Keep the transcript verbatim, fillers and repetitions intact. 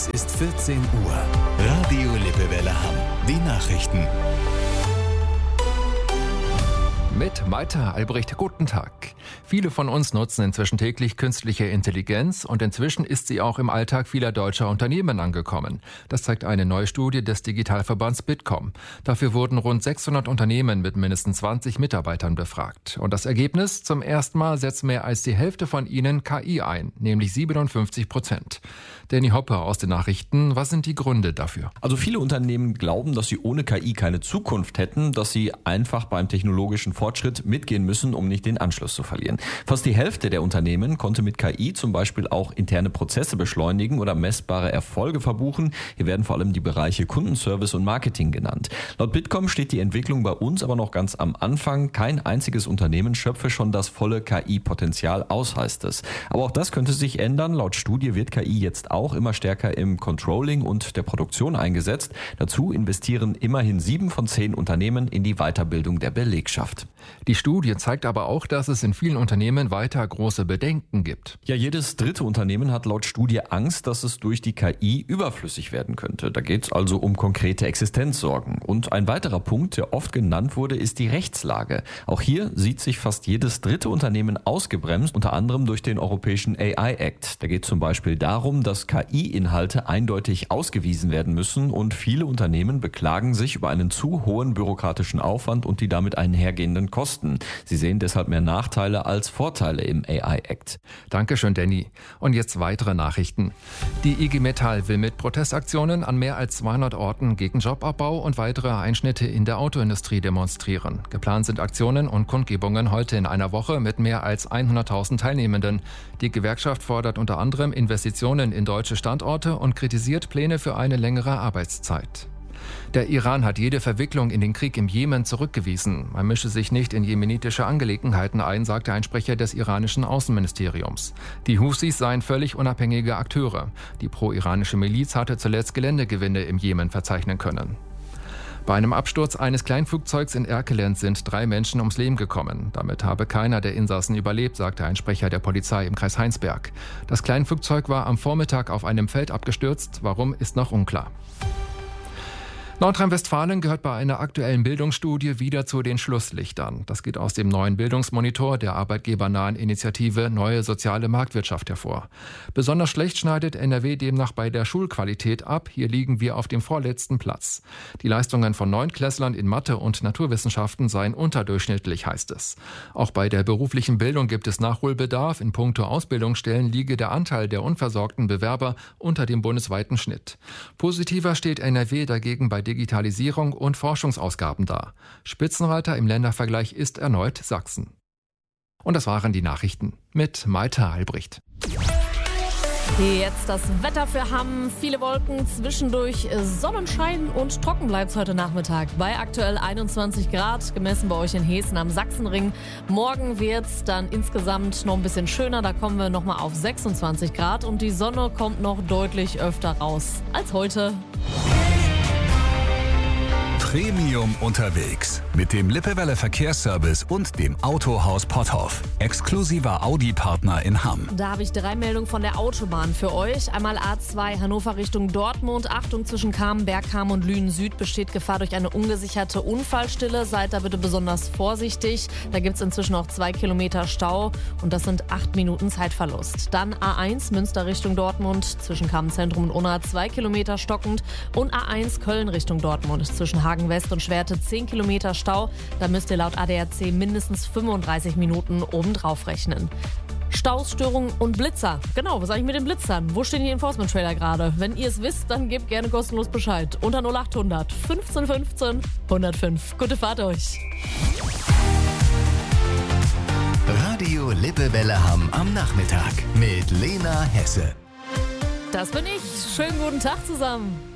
Es ist vierzehn Uhr. Radio Lippewelle Hamm. Die Nachrichten. Mit Maita Albrecht, guten Tag. Viele von uns nutzen inzwischen täglich künstliche Intelligenz und inzwischen ist sie auch im Alltag vieler deutscher Unternehmen angekommen. Das zeigt eine neue Studie des Digitalverbands Bitkom. Dafür wurden rund sechshundert Unternehmen mit mindestens zwanzig Mitarbeitern befragt. Und das Ergebnis? Zum ersten Mal setzt mehr als die Hälfte von ihnen K I ein, nämlich siebenundfünfzig Prozent. Danny Hopper aus den Nachrichten, was sind die Gründe dafür? Also viele Unternehmen glauben, dass sie ohne K I keine Zukunft hätten, dass sie einfach beim technologischen Fortschritt mitgehen müssen, um nicht den Anschluss zu verlieren. Fast die Hälfte der Unternehmen konnte mit K I zum Beispiel auch interne Prozesse beschleunigen oder messbare Erfolge verbuchen. Hier werden vor allem die Bereiche Kundenservice und Marketing genannt. Laut Bitkom steht die Entwicklung bei uns aber noch ganz am Anfang. Kein einziges Unternehmen schöpfe schon das volle K I-Potenzial aus, heißt es. Aber auch das könnte sich ändern. Laut Studie wird K I jetzt auch immer stärker im Controlling und der Produktion eingesetzt. Dazu investieren immerhin sieben von zehn Unternehmen in die Weiterbildung der Belegschaft. Die Studie zeigt aber auch, dass es in vielen Unternehmen weiter große Bedenken gibt. Ja, jedes dritte Unternehmen hat laut Studie Angst, dass es durch die K I überflüssig werden könnte. Da geht es also um konkrete Existenzsorgen. Und ein weiterer Punkt, der oft genannt wurde, ist die Rechtslage. Auch hier sieht sich fast jedes dritte Unternehmen ausgebremst, unter anderem durch den Europäischen A I-Act. Da geht zum Beispiel darum, dass K I-Inhalte eindeutig ausgewiesen werden müssen und viele Unternehmen beklagen sich über einen zu hohen bürokratischen Aufwand und die damit einhergehenden Kosten. Sie sehen deshalb mehr Nachteile als Vorteile im A I-Act. Dankeschön, Danny. Und jetzt weitere Nachrichten. Die I G Metall will mit Protestaktionen an mehr als zweihundert Orten gegen Jobabbau und weitere Einschnitte in der Autoindustrie demonstrieren. Geplant sind Aktionen und Kundgebungen heute in einer Woche mit mehr als hunderttausend Teilnehmenden. Die Gewerkschaft fordert unter anderem Investitionen in deutsche Standorte und kritisiert Pläne für eine längere Arbeitszeit. Der Iran hat jede Verwicklung in den Krieg im Jemen zurückgewiesen. Man mische sich nicht in jemenitische Angelegenheiten ein, sagte ein Sprecher des iranischen Außenministeriums. Die Husis seien völlig unabhängige Akteure. Die pro-iranische Miliz hatte zuletzt Geländegewinne im Jemen verzeichnen können. Bei einem Absturz eines Kleinflugzeugs in Erkelenz sind drei Menschen ums Leben gekommen. Damit habe keiner der Insassen überlebt, sagte ein Sprecher der Polizei im Kreis Heinsberg. Das Kleinflugzeug war am Vormittag auf einem Feld abgestürzt. Warum, ist noch unklar. Nordrhein-Westfalen gehört bei einer aktuellen Bildungsstudie wieder zu den Schlusslichtern. Das geht aus dem neuen Bildungsmonitor der arbeitgebernahen Initiative Neue Soziale Marktwirtschaft hervor. Besonders schlecht schneidet N R W demnach bei der Schulqualität ab. Hier liegen wir auf dem vorletzten Platz. Die Leistungen von Neunklässlern in Mathe und Naturwissenschaften seien unterdurchschnittlich, heißt es. Auch bei der beruflichen Bildung gibt es Nachholbedarf. In puncto Ausbildungsstellen liege der Anteil der unversorgten Bewerber unter dem bundesweiten Schnitt. Positiver steht N R W dagegen bei Digitalisierung und Forschungsausgaben da. Spitzenreiter im Ländervergleich ist erneut Sachsen. Und das waren die Nachrichten mit Maita Albrecht. Jetzt das Wetter für Hamm. Viele Wolken, zwischendurch Sonnenschein und trocken bleibt es heute Nachmittag. Bei aktuell einundzwanzig Grad, gemessen bei euch in Hessen am Sachsenring. Morgen wird es dann insgesamt noch ein bisschen schöner. Da kommen wir nochmal auf sechsundzwanzig Grad und die Sonne kommt noch deutlich öfter raus als heute. Premium unterwegs mit dem Lippewelle Verkehrsservice und dem Autohaus Potthoff. Exklusiver Audi-Partner in Hamm. Da habe ich drei Meldungen von der Autobahn für euch. Einmal A zwei Hannover Richtung Dortmund. Achtung, zwischen Kamen, Bergkamen und Lünen Süd besteht Gefahr durch eine ungesicherte Unfallstille. Seid da bitte besonders vorsichtig. Da gibt es inzwischen auch zwei Kilometer Stau und das sind acht Minuten Zeitverlust. Dann A eins Münster Richtung Dortmund. Zwischen Kamen-Zentrum und Unna zwei Kilometer stockend. Und A eins Köln Richtung Dortmund. Zwischen Hagen West und Schwerte zehn Kilometer Stau. Da müsst ihr laut A D A C mindestens fünfunddreißig Minuten obendrauf rechnen. Staus, Störungen und Blitzer. Genau, was sage ich mit den Blitzern? Wo stehen die Enforcement-Trailer gerade? Wenn ihr es wisst, dann gebt gerne kostenlos Bescheid. Unter null achthundert fünfzehn fünfzehn hundertfünf. Gute Fahrt euch. Radio Lippewelle Hamm am Nachmittag mit Lena Hesse. Das bin ich. Schönen guten Tag zusammen.